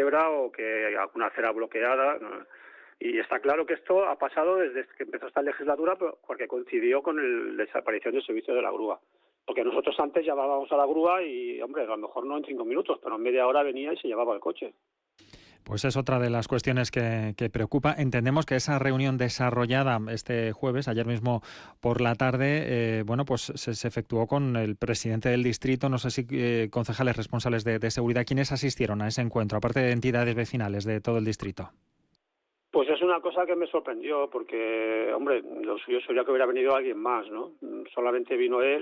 quiebra o que alguna acera bloqueada, ¿no? Y está claro que esto ha pasado desde que empezó esta legislatura, porque coincidió con la desaparición del servicio de la grúa. Porque nosotros antes llamábamos a la grúa y, hombre, a lo mejor no en 5 minutos, pero en media hora venía y se llevaba el coche. Pues es otra de las cuestiones que preocupa. Entendemos que esa reunión desarrollada este jueves, ayer mismo por la tarde, pues se efectuó con el presidente del distrito, no sé si concejales responsables de seguridad. ¿Quiénes asistieron a ese encuentro, aparte de entidades vecinales de todo el distrito? Pues es una cosa que me sorprendió, porque, hombre, lo suyo sería que hubiera venido alguien más, ¿no? Solamente vino él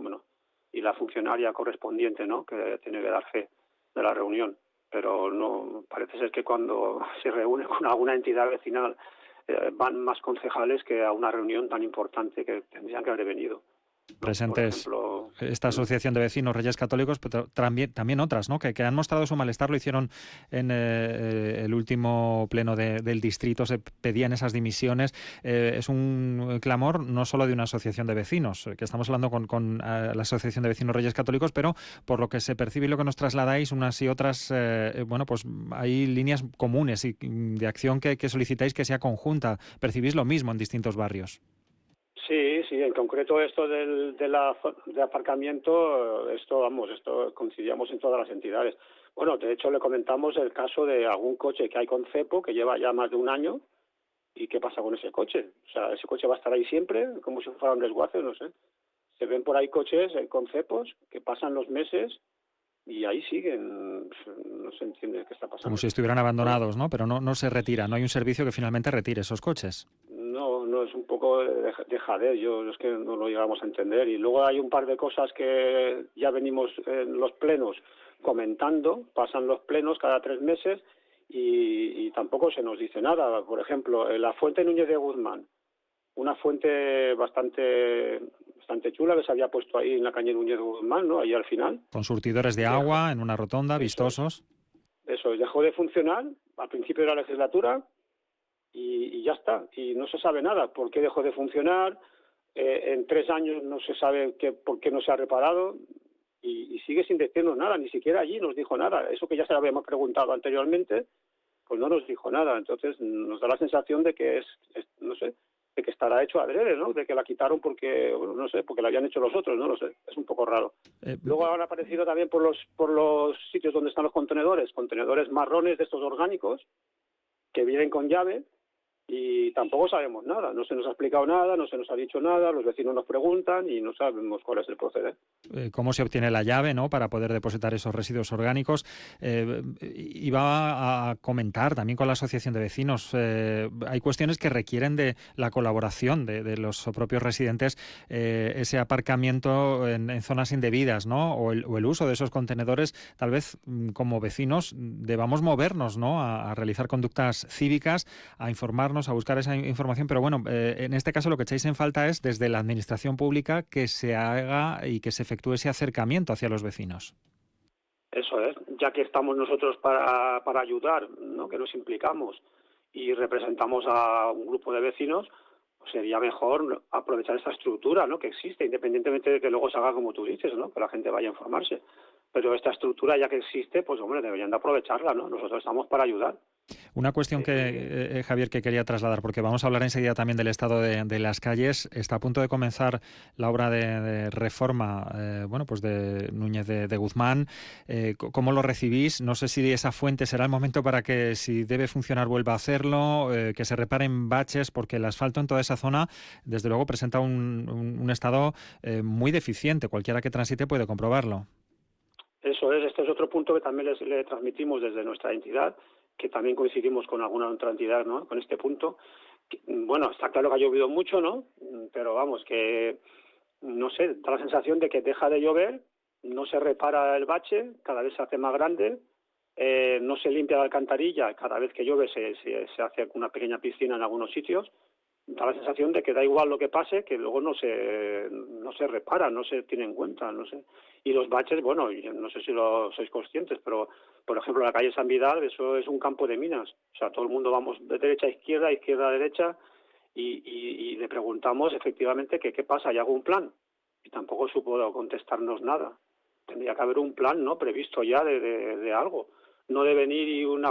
y la funcionaria correspondiente, ¿no?, que tiene que dar fe de la reunión. Pero no, parece ser que cuando se reúne con alguna entidad vecinal van más concejales que a una reunión tan importante que tendrían que haber venido, ¿no? Por Presentes ejemplo. esta Asociación de Vecinos Reyes Católicos, pero también otras, ¿no?, que han mostrado su malestar. Lo hicieron en el último pleno del distrito, se pedían esas dimisiones. Es un clamor no solo de una asociación de vecinos, que estamos hablando con la Asociación de Vecinos Reyes Católicos, pero por lo que se percibe y lo que nos trasladáis, unas y otras, pues hay líneas comunes y de acción que solicitáis que sea conjunta. ¿Percibís lo mismo en distintos barrios? Sí, en concreto esto de aparcamiento, esto coincidíamos en todas las entidades. Bueno, de hecho le comentamos el caso de algún coche que hay con cepo que lleva ya más de un año. ¿Y qué pasa con ese coche? O sea, ese coche va a estar ahí siempre, como si fuera un desguace, no sé. Se ven por ahí coches con cepos que pasan los meses y ahí siguen. No se entiende qué está Como pasando. si estuvieran Bueno, abandonados, ¿no? Pero no se retira, no hay un servicio que finalmente retire esos coches. no, es un poco de jadeo, es que no lo llegamos a entender. Y luego hay un par de cosas que ya venimos en los plenos comentando, pasan los plenos cada 3 meses y tampoco se nos dice nada. Por ejemplo, la fuente Núñez de Guzmán, una fuente bastante chula que se había puesto ahí en la calle Núñez de Guzmán, ¿no?, ahí al final. Con surtidores de agua en una rotonda, vistosos. Eso es, dejó de funcionar al principio de la legislatura y ya está, y no se sabe nada. ¿Por qué dejó de funcionar? En 3 años no se sabe por qué no se ha reparado y sigue sin decirnos nada, ni siquiera allí nos dijo nada. Eso que ya se lo habíamos preguntado anteriormente, pues no nos dijo nada. Entonces nos da la sensación de que no sé, de que estará hecho adrede, ¿no?, de que la quitaron porque, bueno, no sé, porque la habían hecho los otros, no lo sé, es un poco raro. Luego han aparecido también por los sitios donde están los contenedores marrones de estos orgánicos que vienen con llave y tampoco sabemos nada, no se nos ha explicado nada, no se nos ha dicho nada, los vecinos nos preguntan y no sabemos cuál es el proceder. Cómo se obtiene la llave, ¿no?, para poder depositar esos residuos orgánicos. Iba a comentar también con la Asociación de Vecinos, hay cuestiones que requieren de la colaboración de los propios residentes, ese aparcamiento en zonas indebidas, ¿no?, o el uso de esos contenedores. Tal vez como vecinos debamos movernos, ¿no?, a realizar conductas cívicas, a informarnos, a buscar esa información, pero bueno, en este caso lo que echáis en falta es desde la administración pública que se haga y que se efectúe ese acercamiento hacia los vecinos. Eso es, ya que estamos nosotros para ayudar, ¿no?, que nos implicamos y representamos a un grupo de vecinos, pues sería mejor aprovechar esta estructura, ¿no?, que existe, independientemente de que luego se haga como tú dices, ¿no?, que la gente vaya a informarse. Pero esta estructura ya que existe, pues hombre, deberían de aprovecharla, ¿no? Nosotros estamos para ayudar. Una cuestión Javier, que quería trasladar, porque vamos a hablar enseguida también del estado de las calles. Está a punto de comenzar la obra de reforma, pues de Núñez de Guzmán. ¿Cómo lo recibís? No sé si esa fuente será el momento para que, si debe funcionar, vuelva a hacerlo, que se reparen baches, porque el asfalto en toda esa zona, desde luego, presenta un estado muy deficiente. Cualquiera que transite puede comprobarlo. Eso es, este es otro punto que también le transmitimos desde nuestra entidad, que también coincidimos con alguna otra entidad, ¿no?, con este punto. Bueno, está claro que ha llovido mucho, ¿no?, pero vamos, que no sé, da la sensación de que deja de llover, no se repara el bache, cada vez se hace más grande, no se limpia la alcantarilla, cada vez que llueve se hace una pequeña piscina en algunos sitios. Da la sensación de que da igual lo que pase, que luego no se repara, no se tiene en cuenta, no sé. Y los baches, bueno, no sé si lo sois conscientes, pero por ejemplo la calle San Vidal, eso es un campo de minas. O sea, todo el mundo vamos de derecha a izquierda a derecha y le preguntamos efectivamente que qué pasa, ¿hay algún plan? Y tampoco supo contestarnos nada. Tendría que haber un plan, ¿no?, previsto ya de algo. No de venir y una